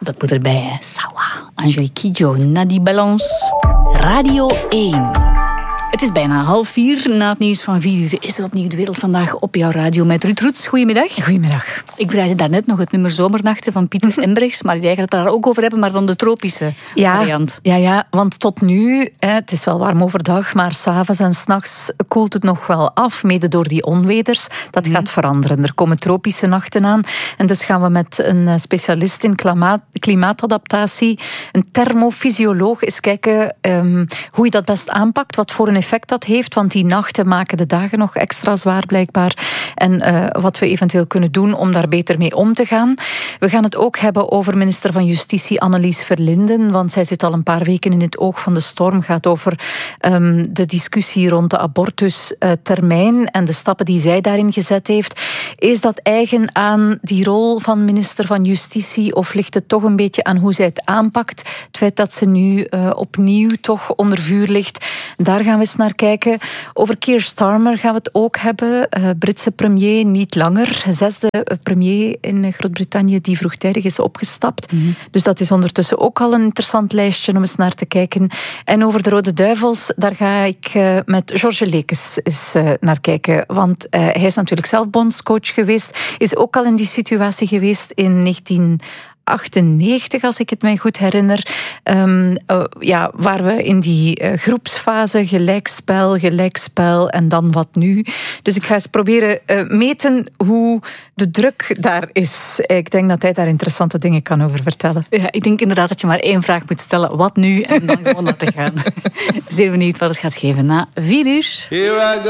Dat moet erbij, hè. Sawa. Angelique Kidjo, Nadi Balance. Radio 1. Het is bijna 3:30. Na het nieuws van 4 is er opnieuw de wereld vandaag op jouw radio met Ruud Roets. Goedemiddag. Goedemiddag. Ik draaide daarnet nog het nummer Zomernachten van Pieter Embrechts, maar ik denk dat we het daar ook over hebben, maar dan de tropische variant. Ja, want tot nu, het is wel warm overdag, maar 's avonds en 's nachts koelt het nog wel af, mede door die onweders. Dat gaat veranderen. Er komen tropische nachten aan. En dus gaan we met een specialist in klimaatadaptatie, een thermofysioloog, eens kijken hoe je dat best aanpakt, wat voor een effect dat heeft, want die nachten maken de dagen nog extra zwaar blijkbaar. En wat we eventueel kunnen doen om daar beter mee om te gaan. We gaan het ook hebben over minister van Justitie Annelies Verlinden, want zij zit al een paar weken in het oog van de storm. Gaat over de discussie rond de abortustermijn en de stappen die zij daarin gezet heeft. Is dat eigen aan die rol van minister van Justitie of ligt het toch een beetje aan hoe zij het aanpakt? Het feit dat ze nu opnieuw toch onder vuur ligt. Daar gaan we eens naar kijken. Over Keir Starmer gaan we het ook hebben. Britse premier, niet langer. 6e premier in Groot-Brittannië die vroegtijdig is opgestapt. Dus dat is ondertussen ook al een interessant lijstje om eens naar te kijken. En over de Rode Duivels, daar ga ik met George Lekes eens naar kijken. Want hij is natuurlijk zelf bondscoach geweest. Is ook al in die situatie geweest in 1998, als ik het mij goed herinner. Waar we in die groepsfase gelijkspel en dan wat nu. Dus ik ga eens proberen meten hoe de druk daar is. Ik denk dat hij daar interessante dingen kan over vertellen. Ja, ik denk inderdaad dat je maar 1 vraag moet stellen. Wat nu? En dan gewoon laten gaan. Zeer benieuwd wat het gaat geven na 4 uur.